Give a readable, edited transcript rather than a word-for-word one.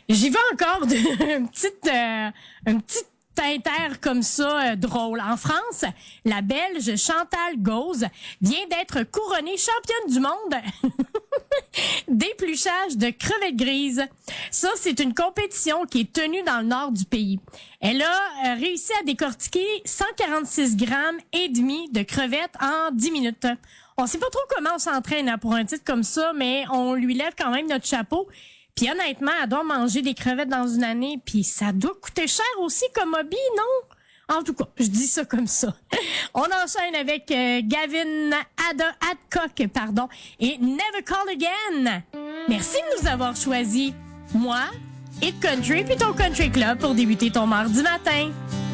J'y vais encore une petite inter comme ça, drôle. En France, la Belge Chantal Gauze vient d'être couronnée championne du monde d'épluchage de crevettes grises. Ça, c'est une compétition qui est tenue dans le nord du pays. Elle a réussi à décortiquer 146 grammes et demi de crevettes en 10 minutes. On sait pas trop comment on s'entraîne pour un titre comme ça, mais on lui lève quand même notre chapeau. Puis honnêtement, elle doit manger des crevettes dans une année, puis ça doit coûter cher aussi comme hobby, non? En tout cas, je dis ça comme ça. On enchaîne avec Gavin Adcock, et Never Call Again. Merci de nous avoir choisis, moi, Hit Country puis ton Country Club pour débuter ton mardi matin.